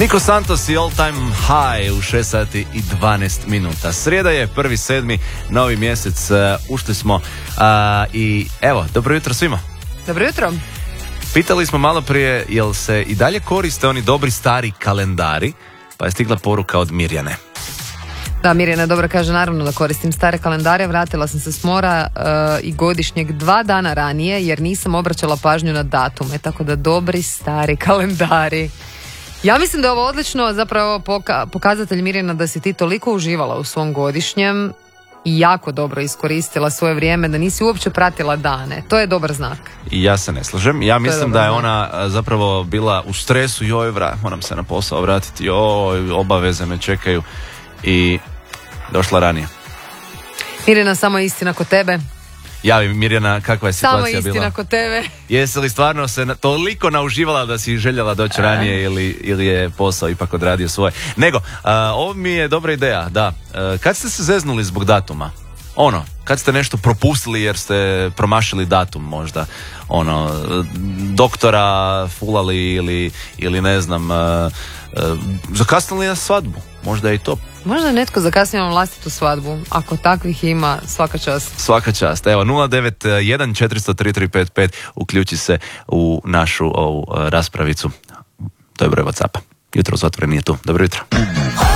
Nico Santos i All Time High u 6 sati i 12 minuta. Srijeda je 1.7. novi mjesec, ušli smo i evo, dobro jutro svima. Dobro jutro. Pitali smo malo prije, jel se i dalje koriste oni dobri stari kalendari, pa je stigla poruka od Mirjane. Da, Mirjana dobro kaže, naravno da koristim stare kalendare. Vratila sam se s mora i godišnjeg 2 dana ranije jer nisam obraćala pažnju na datume, tako da dobri stari kalendari. Ja mislim da je ovo odlično, zapravo pokazatelj, Mirjana, da si ti toliko uživala u svom godišnjem i jako dobro iskoristila svoje vrijeme, da nisi uopće pratila dane. To je dobar znak. I ja se ne slažem. Ja mislim da je ona zapravo bila u stresu, moram se na posao vratiti, obaveze me čekaju, i došla ranije. Mirjana, samo istina kod tebe. Javi, Mirjana, kakva je situacija bila? Samo istina kod tebe. Jesi li stvarno se toliko nauživala da si željela doći ranije ili je posao ipak odradio svoje? Nego, ovo mi je dobra ideja, da. Kad ste se zeznuli zbog datuma? Kad ste nešto propustili jer ste promašili datum možda, doktora fulali ili ne znam, zakasnili na svadbu, možda je i to. Možda je netko zakasnio na vlastitu svadbu. Ako takvih ima, svaka čast. Svaka čast. Evo, 091 400 3355, uključi se u našu ovu raspravicu. To je broj WhatsAppa. Jutro otvoren nije tu. Dobro jutro.